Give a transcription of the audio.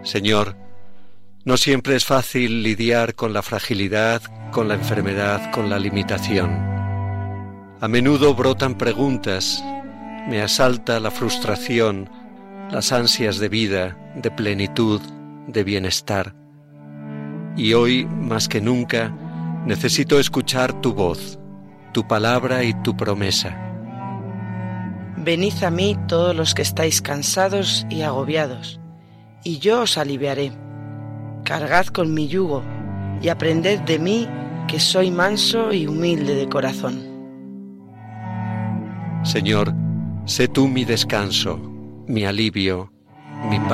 Señor, no siempre es fácil lidiar con la fragilidad, con la enfermedad, con la limitación. A menudo brotan preguntas, me asalta la frustración, las ansias de vida, de plenitud, de bienestar. Y hoy, más que nunca, necesito escuchar tu voz, tu palabra y tu promesa. Venid a mí todos los que estáis cansados y agobiados, y yo os aliviaré. Cargad con mi yugo y aprended de mí, que soy manso y humilde de corazón. Señor, sé tú mi descanso, mi alivio, mi paz.